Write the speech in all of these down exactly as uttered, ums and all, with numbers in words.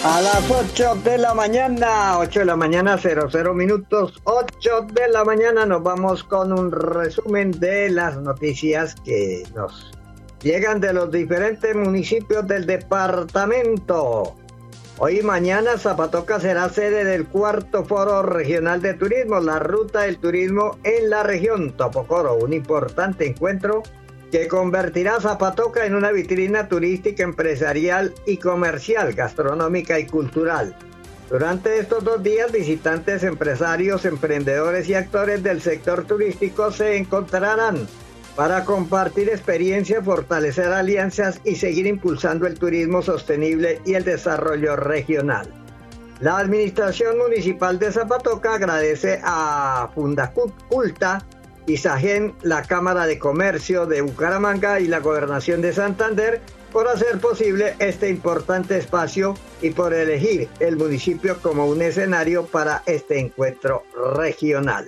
A las ocho de la mañana, ocho de la mañana, cero cero minutos, ocho de la mañana nos vamos con un resumen de las noticias que nos llegan de los diferentes municipios del departamento. Hoy y mañana Zapatoca será sede del cuarto Foro Regional de Turismo, la Ruta del Turismo en la región Topocoro, un importante encuentro que convertirá a Zapatoca en una vitrina turística, empresarial y comercial, gastronómica y cultural. Durante estos dos días, visitantes, empresarios, emprendedores y actores del sector turístico se encontrarán para compartir experiencias, fortalecer alianzas y seguir impulsando el turismo sostenible y el desarrollo regional. La Administración Municipal de Zapatoca agradece a Fundaculta, Isagen, la Cámara de Comercio de Bucaramanga y la Gobernación de Santander por hacer posible este importante espacio y por elegir el municipio como un escenario para este encuentro regional.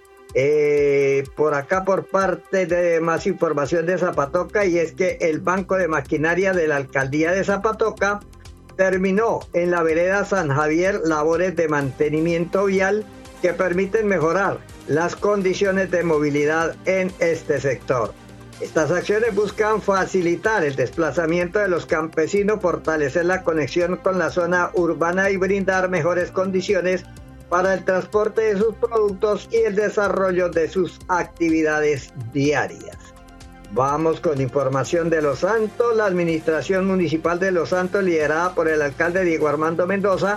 Eh, por acá, por parte de más información de Zapatoca, y es que el Banco de Maquinaria de la Alcaldía de Zapatoca terminó en la vereda San Javier labores de mantenimiento vial que permiten mejorar las condiciones de movilidad en este sector. Estas acciones buscan facilitar el desplazamiento de los campesinos, fortalecer la conexión con la zona urbana y brindar mejores condiciones para el transporte de sus productos y el desarrollo de sus actividades diarias. Vamos con información de Los Santos. La Administración Municipal de Los Santos, liderada por el alcalde Diego Armando Mendoza,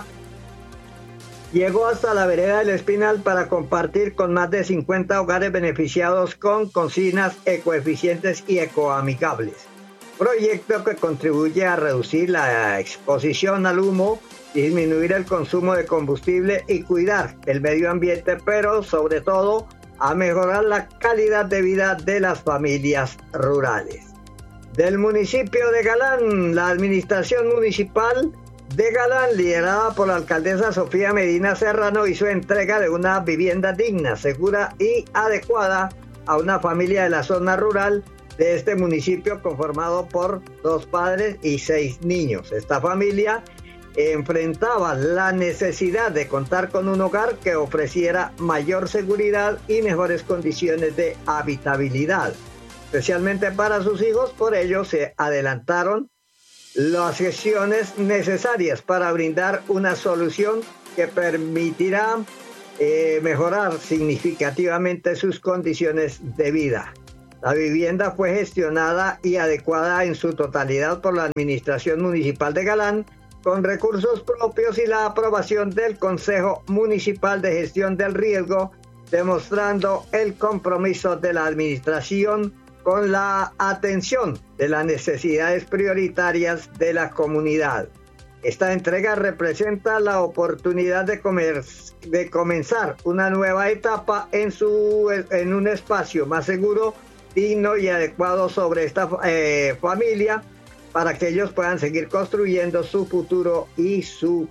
llegó hasta la vereda del Espinal para compartir con más de cincuenta hogares beneficiados con cocinas ecoeficientes y ecoamigables. Proyecto que contribuye a reducir la exposición al humo, disminuir el consumo de combustible y cuidar el medio ambiente, pero sobre todo a mejorar la calidad de vida de las familias rurales. Del municipio de Galán, la Administración Municipal de Galán, liderada por la alcaldesa Sofía Medina Serrano, hizo entrega de una vivienda digna, segura y adecuada a una familia de la zona rural de este municipio, conformado por dos padres y seis niños. Esta familia enfrentaba la necesidad de contar con un hogar que ofreciera mayor seguridad y mejores condiciones de habitabilidad, especialmente para sus hijos. Por ello se adelantaron las gestiones necesarias para brindar una solución que permitirá eh, mejorar significativamente sus condiciones de vida. La vivienda fue gestionada y adecuada en su totalidad por la Administración Municipal de Galán, con recursos propios y la aprobación del Consejo Municipal de Gestión del Riesgo, demostrando el compromiso de la Administración con la atención de las necesidades prioritarias de la comunidad. Esta entrega representa la oportunidad de, comer, de comenzar una nueva etapa en, su, en un espacio más seguro, digno y adecuado sobre esta eh, familia, para que ellos puedan seguir construyendo su futuro y su,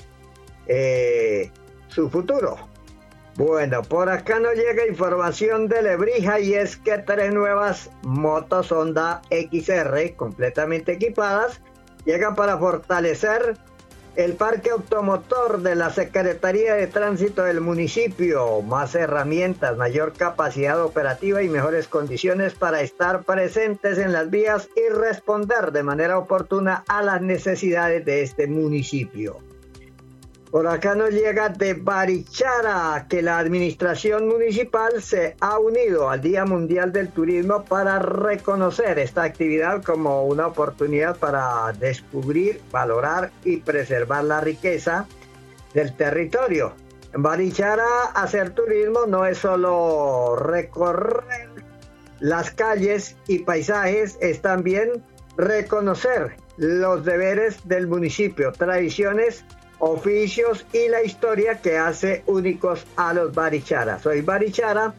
eh, su futuro. Bueno, por acá nos llega información de Lebrija, y es que tres nuevas motos Honda X R completamente equipadas llegan para fortalecer el parque automotor de la Secretaría de Tránsito del municipio. Más herramientas, mayor capacidad operativa y mejores condiciones para estar presentes en las vías y responder de manera oportuna a las necesidades de este municipio. Por acá nos llega de Barichara que la Administración Municipal se ha unido al Día Mundial del Turismo para reconocer esta actividad como una oportunidad para descubrir, valorar y preservar la riqueza del territorio. En Barichara, hacer turismo no es solo recorrer las calles y paisajes, es también reconocer los deberes del municipio, tradiciones, oficios y la historia que hace únicos a los baricharas. Hoy Barichara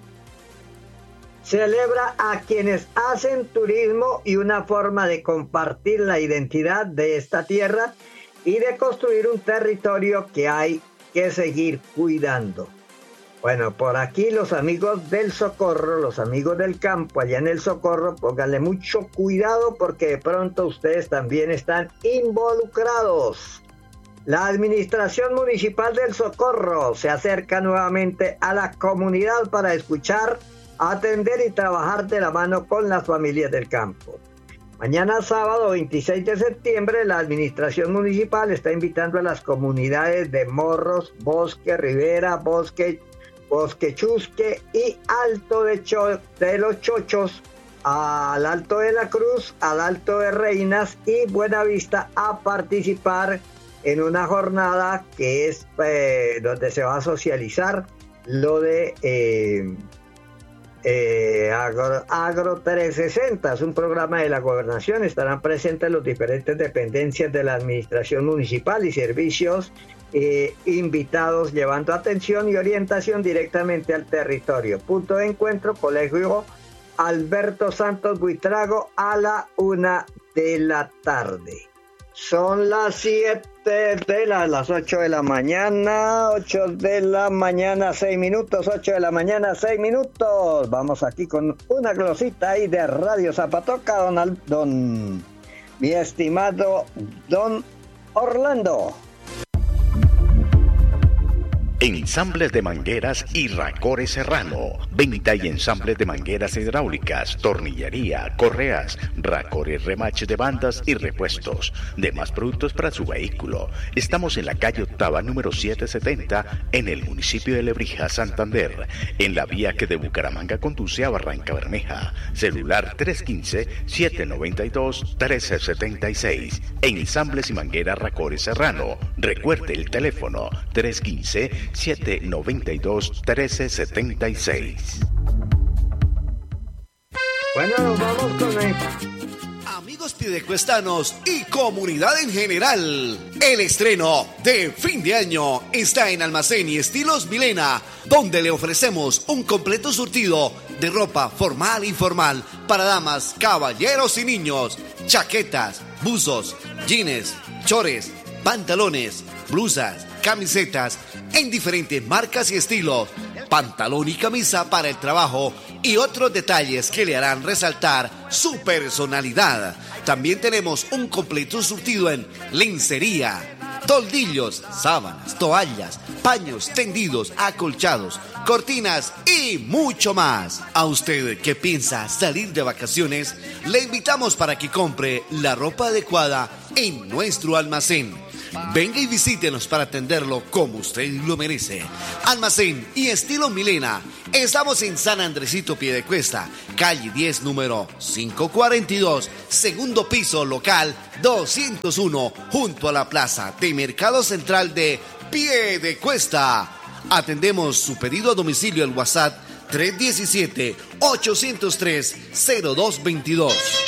celebra a quienes hacen turismo y una forma de compartir la identidad de esta tierra y de construir un territorio que hay que seguir cuidando. Bueno, por aquí los amigos del Socorro, los amigos del campo allá en el Socorro, pónganle mucho cuidado porque de pronto ustedes también están involucrados. La Administración Municipal del Socorro se acerca nuevamente a la comunidad para escuchar, atender y trabajar de la mano con las familias del campo. Mañana sábado veintiséis de septiembre, la Administración Municipal está invitando a las comunidades de Morros, Bosque, Rivera, Bosque, Bosque Chusque y Alto de, Cho- de los Chochos, al Alto de la Cruz, al Alto de Reinas y Buenavista a participar en una jornada que es eh, donde se va a socializar lo de eh, eh, Agro, Agro trescientos sesenta, es un programa de la gobernación. Estarán presentes los diferentes dependencias de la administración municipal y servicios eh, invitados, llevando atención y orientación directamente al territorio. Punto de encuentro, Colegio Alberto Santos Buitrago, a la una de la tarde. Son las siete de la, las ocho de la mañana, ocho de la mañana, seis minutos, ocho de la mañana, seis minutos. Vamos aquí con una glosita ahí de Radio Zapatoca, don, Al, don mi estimado don Orlando. Ensambles de mangueras y Racore Serrano. Venta y ensambles de mangueras hidráulicas, tornillería, correas, Racore remaches de bandas y repuestos. Demás productos para su vehículo. Estamos en la calle Octava, número setecientos setenta, en el municipio de Lebrija, Santander, en la vía que de Bucaramanga conduce a Barranca Bermeja. Celular tres uno cinco, siete nueve dos, uno tres siete seis. Ensambles y mangueras Racore Serrano. Recuerde el teléfono tres uno cinco, siete nueve dos, uno tres siete seis. Bueno, nos vamos con el... Amigos piedecuestanos y comunidad en general, el estreno de fin de año está en Almacén y Estilos Milena, donde le ofrecemos un completo surtido de ropa formal e informal para damas, caballeros y niños, chaquetas, buzos, jeans, chores, pantalones, blusas, camisetas en diferentes marcas y estilos, pantalón y camisa para el trabajo y otros detalles que le harán resaltar su personalidad. También tenemos un completo surtido en lencería, toldillos, sábanas, toallas, paños tendidos, acolchados, cortinas y mucho más. A usted que piensa salir de vacaciones, le invitamos para que compre la ropa adecuada en nuestro almacén. Venga y visítenos para atenderlo como usted lo merece. Almacén y Estilo Milena. Estamos en San Andresito Piedecuesta, calle diez, número quinientos cuarenta y dos, segundo piso, local doscientos uno, junto a la plaza de Mercado Central de Piedecuesta. Atendemos su pedido a domicilio al WhatsApp tres uno siete, ocho cero tres, cero dos dos dos.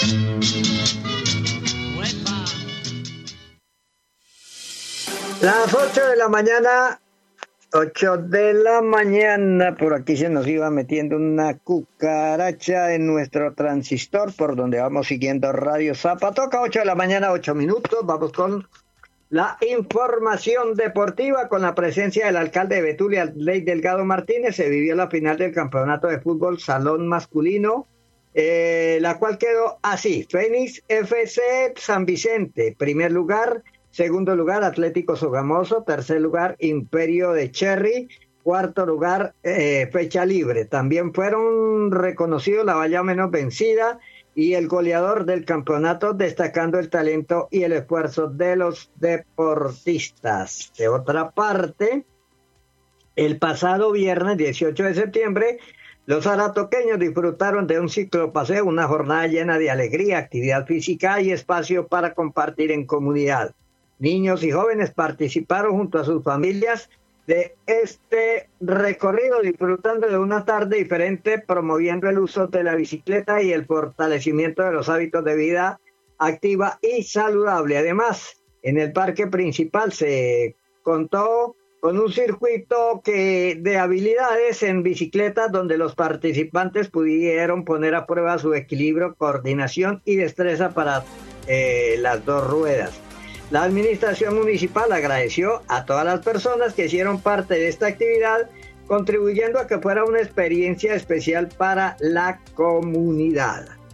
Las ocho de la mañana, ocho de la mañana, por aquí se nos iba metiendo una cucaracha en nuestro transistor, por donde vamos siguiendo Radio Zapatoca, ocho de la mañana, ocho minutos, vamos con la información deportiva, con la presencia del alcalde de Betulia, Ley Delgado Martínez. Se vivió la final del campeonato de fútbol salón masculino, eh, la cual quedó así: Fénix F C San Vicente, primer lugar. Segundo lugar, Atlético Sogamoso. Tercer lugar, Imperio de Cherry. Cuarto lugar, eh, Fecha Libre. También fueron reconocidos la valla menos vencida y el goleador del campeonato, destacando el talento y el esfuerzo de los deportistas. De otra parte, el pasado viernes dieciocho de septiembre, los aratoqueños disfrutaron de un ciclopaseo, una jornada llena de alegría, actividad física y espacio para compartir en comunidad. Niños y jóvenes participaron junto a sus familias de este recorrido, disfrutando de una tarde diferente, promoviendo el uso de la bicicleta y el fortalecimiento de los hábitos de vida activa y saludable. Además, en el parque principal se contó con un circuito que de habilidades en bicicletas, donde los participantes pudieron poner a prueba su equilibrio, coordinación y destreza para eh, las dos ruedas. La administración municipal agradeció a todas las personas que hicieron parte de esta actividad, contribuyendo a que fuera una experiencia especial para la comunidad.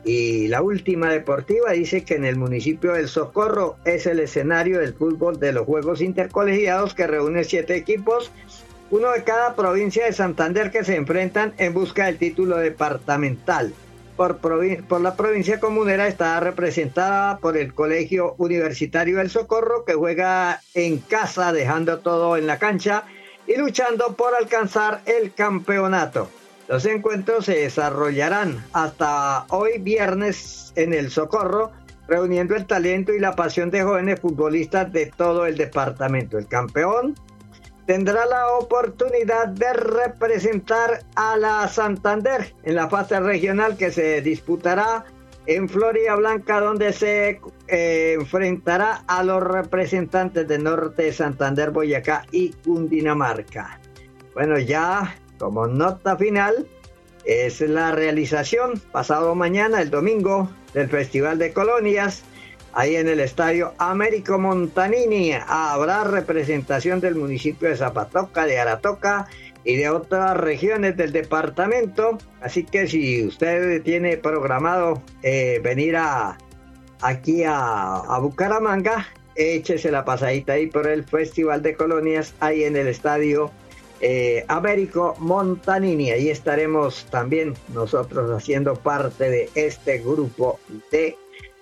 Y la última deportiva dice que en el municipio del Socorro es el escenario del fútbol de los Juegos Intercolegiados, que reúne siete equipos, uno de cada provincia de Santander, que se enfrentan en busca del título departamental. Por, provin- por la provincia comunera está representada por el Colegio Universitario del Socorro, que juega en casa, dejando todo en la cancha y luchando por alcanzar el campeonato. Los encuentros se desarrollarán hasta hoy viernes en el Socorro, reuniendo el talento y la pasión de jóvenes futbolistas de todo el departamento. El campeón tendrá la oportunidad de representar a la Santander en la fase regional, que se disputará en Florida Blanca, donde se eh, enfrentará a los representantes del norte de Santander, Boyacá y Cundinamarca. Bueno, ya como nota final, es la realización pasado mañana, el domingo, del Festival de Colonias. Ahí en el Estadio Américo Montanini habrá representación del municipio de Zapatoca, de Aratoca y de otras regiones del departamento. Así que si usted tiene programado eh, venir a, aquí a, a Bucaramanga, échese la pasadita ahí por el Festival de Colonias, ahí en el Estadio eh, Américo Montanini. Ahí estaremos también nosotros haciendo parte de este grupo de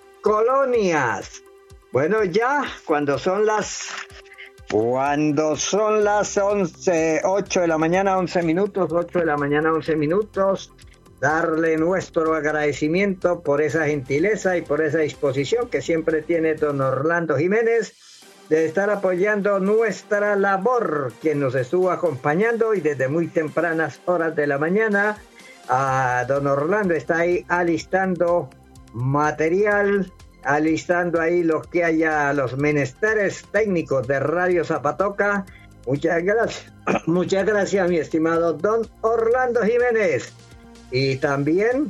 colonias. Bueno, ya cuando son las cuando son las once, ocho de la mañana, once minutos, ocho de la mañana, once minutos, darle nuestro agradecimiento por esa gentileza y por esa disposición que siempre tiene don Orlando Jiménez de estar apoyando nuestra labor, quien nos estuvo acompañando y desde muy tempranas horas de la mañana. A don Orlando está ahí alistando material, alistando ahí lo que haya, los menesteres técnicos de Radio Zapatoca. Muchas gracias, muchas gracias, mi estimado don Orlando Jiménez. Y también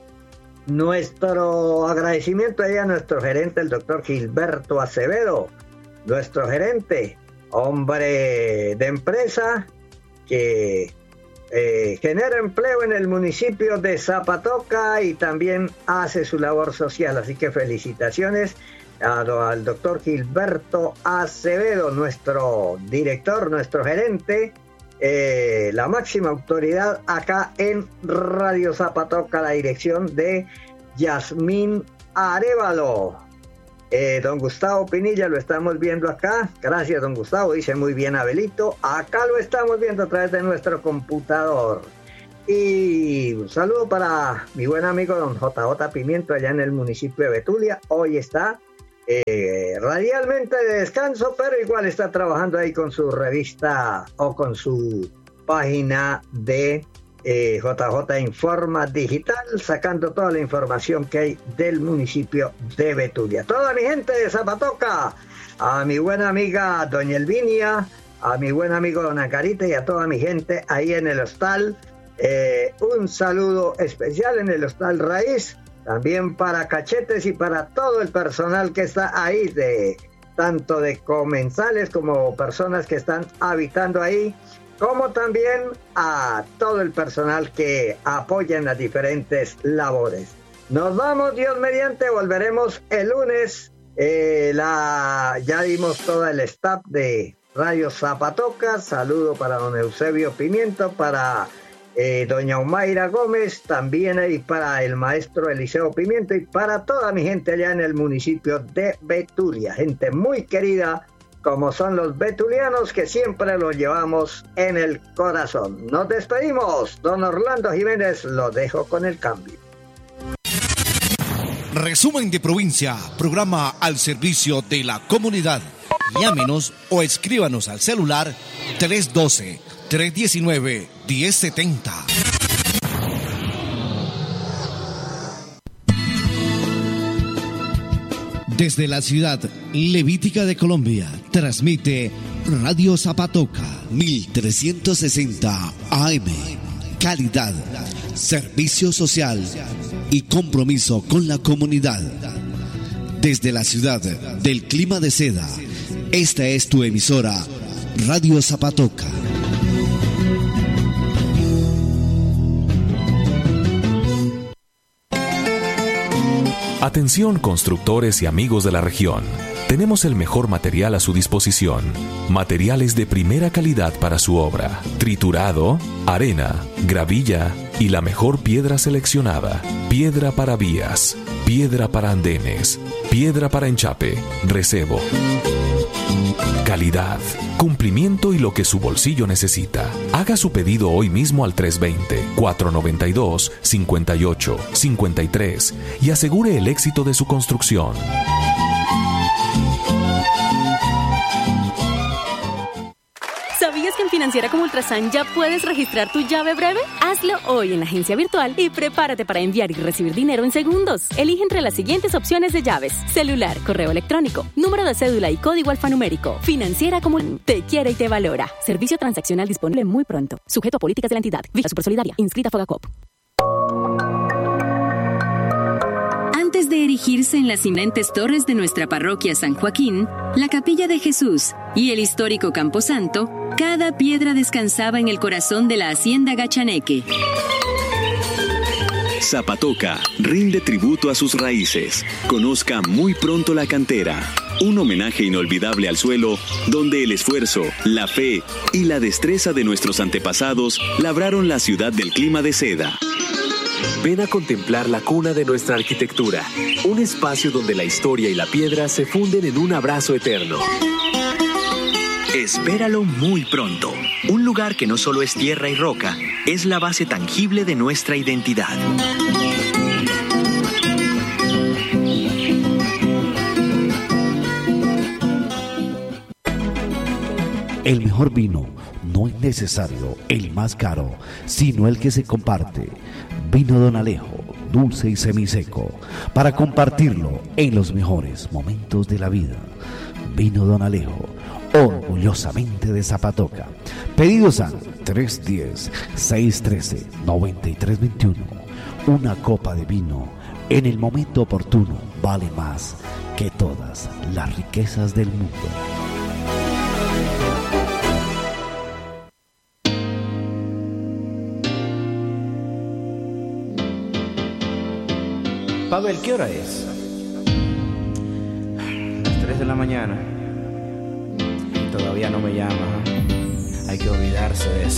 nuestro agradecimiento ahí a nuestro gerente, el doctor Gilberto Acevedo, nuestro gerente, hombre de empresa que Eh, genera empleo en el municipio de Zapatoca y también hace su labor social. Así que felicitaciones a, al doctor Gilberto Acevedo, nuestro director, nuestro gerente, eh, la máxima autoridad acá en Radio Zapatoca, la dirección de Yasmín Arévalo. Eh, don Gustavo Pinilla, lo estamos viendo acá. Gracias, don Gustavo, dice muy bien Abelito. Acá lo estamos viendo a través de nuestro computador. Y un saludo para mi buen amigo don J J Pimiento allá en el municipio de Betulia. Hoy está eh, radialmente de descanso, pero igual está trabajando ahí con su revista o con su página de Eh, J J Informa Digital, sacando toda la información que hay del municipio de Betulia. Toda mi gente de Zapatoca, a mi buena amiga doña Elvinia, a mi buen amigo don Acarita y a toda mi gente ahí en el hostal, eh, un saludo especial en el hostal Raíz, también para Cachetes y para todo el personal que está ahí, de tanto de comensales como personas que están habitando ahí, como también a todo el personal que apoya en las diferentes labores. Nos vamos, Dios mediante, volveremos el lunes. Eh, la, ya dimos todo el staff de Radio Zapatoca. Saludo para don Eusebio Pimiento, para eh, doña Omaira Gómez, también ahí para el maestro Eliseo Pimiento y para toda mi gente allá en el municipio de Betulia. Gente muy querida, como son los betulianos, que siempre los llevamos en el corazón. Nos despedimos. Don Orlando Jiménez, lo dejo con el cambio. Resumen de provincia, programa al servicio de la comunidad. Llámenos o escríbanos al celular tres uno dos, tres uno nueve, uno cero siete cero. Desde la ciudad levítica de Colombia, transmite Radio Zapatoca mil trescientos sesenta A M. Calidad, servicio social y compromiso con la comunidad. Desde la ciudad del clima de seda, esta es tu emisora, Radio Zapatoca. Atención constructores y amigos de la región. Tenemos el mejor material a su disposición. Materiales de primera calidad para su obra. Triturado, arena, gravilla y la mejor piedra seleccionada. Piedra para vías, piedra para andenes, piedra para enchape, recebo. Calidad, cumplimiento y lo que su bolsillo necesita. Haga su pedido hoy mismo al tres dos cero, cuatro nueve dos, cinco ocho cinco tres y asegure el éxito de su construcción. ¿Sabías que en Financiera como Ultrasan ya puedes registrar tu llave breve? Hazlo hoy en la agencia virtual y prepárate para enviar y recibir dinero en segundos. Elige entre las siguientes opciones de llaves: celular, correo electrónico, número de cédula y código alfanumérico. Financiera como te quiere y te valora. Servicio transaccional disponible muy pronto. Sujeto a políticas de la entidad. Vía Supersolidaria. Inscrita a Fogacop. Antes de erigirse en las imponentes torres de nuestra parroquia San Joaquín, la Capilla de Jesús y el histórico Camposanto, cada piedra descansaba en el corazón de la hacienda Gachaneque. Zapatoca rinde tributo a sus raíces. Conozca muy pronto la cantera. Un homenaje inolvidable al suelo, donde el esfuerzo, la fe y la destreza de nuestros antepasados labraron la ciudad del clima de seda. Ven a contemplar la cuna de nuestra arquitectura, un espacio donde la historia y la piedra se funden en un abrazo eterno. Espéralo muy pronto. Un lugar que no solo es tierra y roca, es la base tangible de nuestra identidad. El mejor vino no es necesario el más caro, sino el que se comparte. Vino Don Alejo, dulce y semiseco, para compartirlo en los mejores momentos de la vida. Vino Don Alejo, orgullosamente de Zapatoca. Pedidos a tres uno cero, seis uno tres, nueve tres dos uno. Una copa de vino en el momento oportuno vale más que todas las riquezas del mundo. Pavel, ¿qué hora es? Las tres de la mañana. Y todavía no me llama. Hay que olvidarse de eso.